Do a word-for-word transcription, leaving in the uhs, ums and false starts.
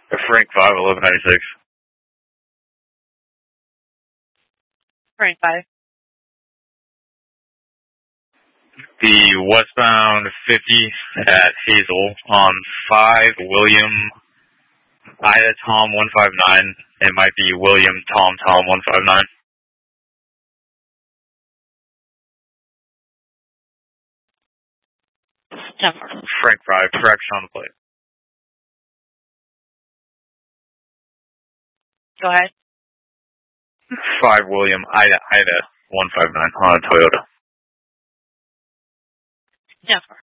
Frank five, eleven ninety-six. Frank five. The westbound fifty at Hazel on five, William Ida Tom one five nine. It might be William Tom Tom one five nine. Denver. Frank five, correction on the plate. Go ahead. five, William Ida Ida one five nine on a Toyota. Denver.